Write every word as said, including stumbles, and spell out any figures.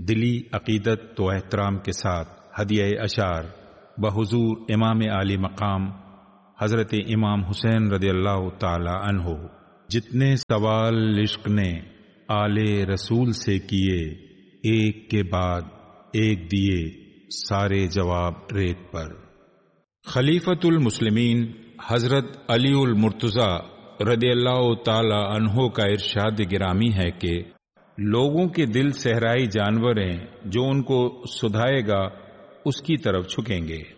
दिली अकीदत तो एहतराम के साथ हदिया अशार बहुजूर इमाम आली मकाम हजरत इमाम हुसैन रदियल्लाहु ताला अन्हो जितने सवाल इश्क ने आले रसूल से किए, एक के बाद एक दिए सारे जवाब रेत पर। खलीफतुल मुस्लिमीन हजरत अलीउल मुर्तज़ा रदियल्लाहु ताला अन्हो का इरशाद गिरामी है कि लोगों के दिल सहराई जानवर हैं, जो उनको सुधाएगा उसकी तरफ झुकेंगे।